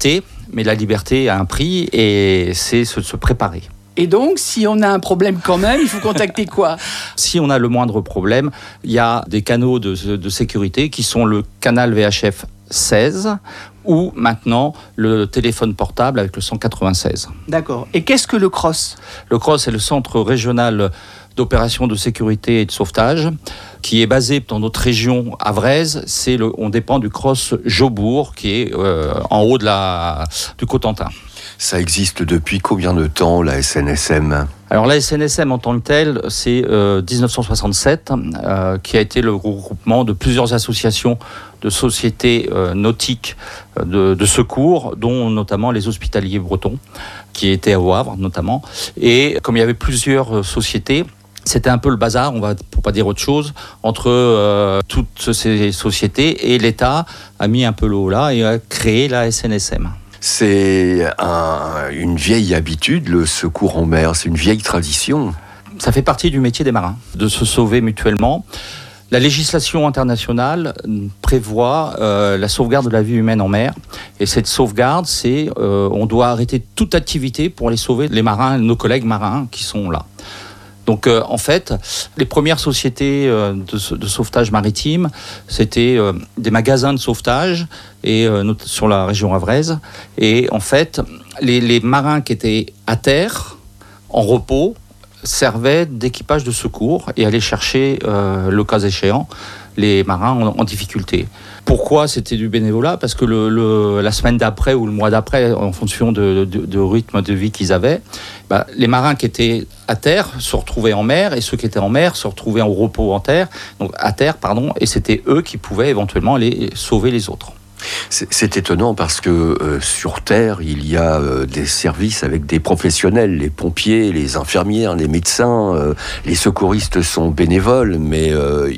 liberté, mais la liberté a un prix et c'est se préparer. Et donc, si on a un problème quand même, il faut contacter quoi ? Si on a le moindre problème, il y a des canaux de sécurité qui sont le canal VHF 16 ou maintenant le téléphone portable avec le 196. D'accord. Et qu'est-ce que le CROSS ? Le CROSS est le centre régional d'opérations de sécurité et de sauvetage qui est basé dans notre région avraise. On dépend du CROSS Jaubourg qui est en haut du Cotentin. Ça existe depuis combien de temps, la SNSM ? Alors la SNSM en tant que telle, c'est 1967, qui a été le regroupement de plusieurs associations de sociétés nautiques de secours, dont notamment les Hospitaliers Bretons, qui étaient au Havre notamment. Et comme il y avait plusieurs sociétés, c'était un peu le bazar, pour pas dire autre chose, entre toutes ces sociétés, et l'État a mis un peu le haut là et a créé la SNSM. C'est une vieille habitude, le secours en mer, c'est une vieille tradition. Ça fait partie du métier des marins, de se sauver mutuellement. La législation internationale prévoit la sauvegarde de la vie humaine en mer. Et cette sauvegarde, c'est on doit arrêter toute activité pour aller sauver les marins, nos collègues marins qui sont là. Donc en fait, les premières sociétés de sauvetage maritime, c'était des magasins de sauvetage et sur la région havraise. Et en fait, les marins qui étaient à terre, en repos, servaient d'équipage de secours et allaient chercher, le cas échéant, les marins en difficulté. Pourquoi c'était du bénévolat ? Parce que la semaine d'après ou le mois d'après, en fonction de rythme de vie qu'ils avaient, les marins qui étaient à terre se retrouvaient en mer et ceux qui étaient en mer se retrouvaient en repos à terre, et c'était eux qui pouvaient éventuellement aller sauver les autres. C'est étonnant parce que sur Terre, il y a des services avec des professionnels, les pompiers, les infirmières, les médecins, les secouristes sont bénévoles, mais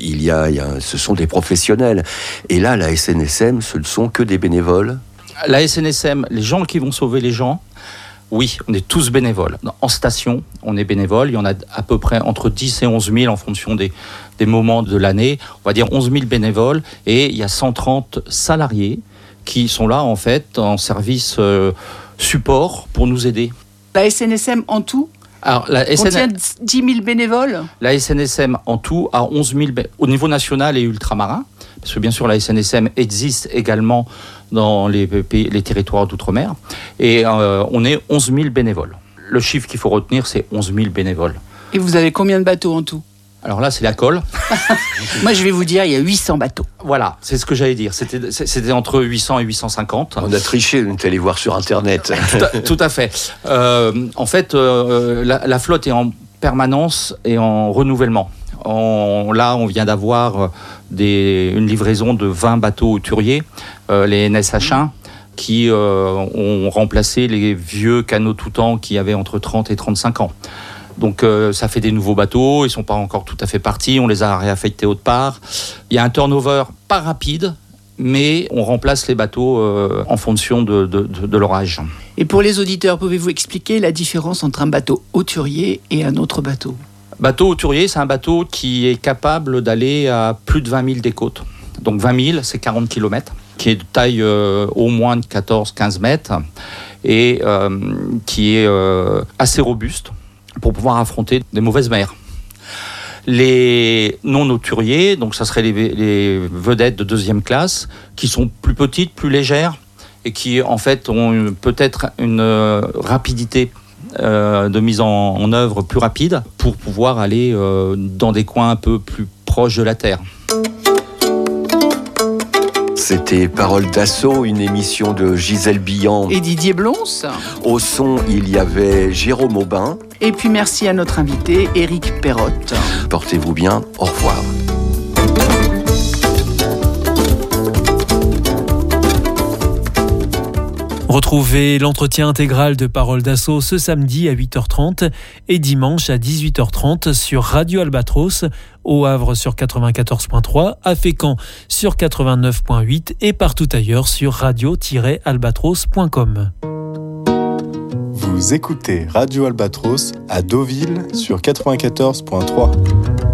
ce sont des professionnels. Et là, la SNSM, ce ne sont que des bénévoles ? La SNSM, les gens qui vont sauver les gens, oui, on est tous bénévoles. En station, on est bénévoles. Il y en a à peu près entre 10 et 11 000 en fonction des moments de l'année. On va dire 11 000 bénévoles. Et il y a 130 salariés qui sont là, en fait, en service support pour nous aider. La SNSM en tout ? Alors, contient 10 000 bénévoles ? La SNSM en tout a 11 000 au niveau national et ultramarin. Parce que bien sûr, la SNSM existe également dans les territoires d'outre-mer. Et on est 11 000 bénévoles. Le chiffre qu'il faut retenir, c'est 11 000 bénévoles. Et vous avez combien de bateaux en tout ? Alors là, c'est la colle. Moi, je vais vous dire, il y a 800 bateaux. Voilà, c'est ce que j'allais dire. C'était entre 800 et 850. On a triché, on est allé voir sur Internet. Tout à fait. En fait, la flotte est en permanence et en renouvellement. On vient d'avoir une livraison de 20 bateaux hauturiers, les NSH1, qui ont remplacé les vieux canots tout temps qui avaient entre 30 et 35 ans. Donc ça fait des nouveaux bateaux, ils ne sont pas encore tout à fait partis, on les a réaffectés autre part. Il y a un turnover pas rapide, mais on remplace les bateaux en fonction de leur âge. Et pour les auditeurs, pouvez-vous expliquer la différence entre un bateau hauturier et un autre bateau ? Bateau hauturier, c'est un bateau qui est capable d'aller à plus de 20 000 des côtes. Donc 20 000, c'est 40 km, qui est de taille au moins de 14-15 mètres et qui est assez robuste pour pouvoir affronter des mauvaises mers. Les non-hauturiers, donc ça serait les vedettes de deuxième classe, qui sont plus petites, plus légères et qui en fait ont peut-être une rapidité de mise en œuvre plus rapide pour pouvoir aller dans des coins un peu plus proches de la terre. C'était Parole d'Assaut, une émission de Gisèle Billant et Didier Blons. Au son, il y avait Jérôme Aubin. Et puis merci à notre invité, Éric Perrotte. Portez-vous bien, au revoir. Retrouvez l'entretien intégral de Parole d'Assaut ce samedi à 8h30 et dimanche à 18h30 sur Radio Albatros, au Havre sur 94.3, à Fécamp sur 89.8 et partout ailleurs sur radio-albatros.com. Vous écoutez Radio Albatros à Deauville sur 94.3.